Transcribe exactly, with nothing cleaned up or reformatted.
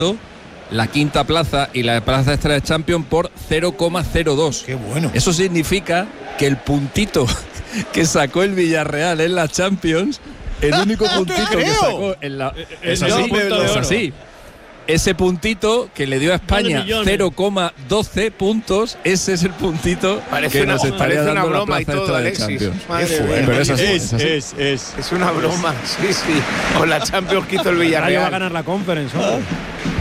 la quinta plaza y la plaza extra de Champions por cero coma cero dos. Qué bueno. Eso significa que el puntito que sacó el Villarreal en la Champions, el único puntito que sacó en la… Es así, es así. Ese puntito que le dio a España cero coma doce puntos, ese es el puntito parece que una, nos estaría dando la plaza y todo, extra de Alexis. Champions. Madre Pero es así, es, es así. es, es, es una broma, sí, sí. Con la Champions que hizo el Villarreal. Va a ganar la Conference, ¿no?